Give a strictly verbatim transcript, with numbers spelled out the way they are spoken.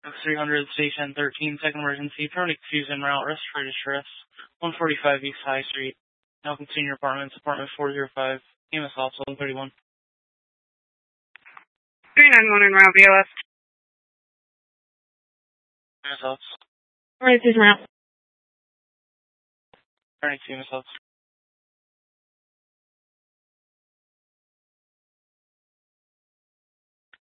three hundred, Station thirteen, second emergency, permanent confusion route, rest for distress, one forty-five East High Street, Elkin Senior Apartments, apartment four oh five, E M S Office one thirty-one. three nine one in route, B L S. E M S Office. Emergency route. Emergency E M S Office.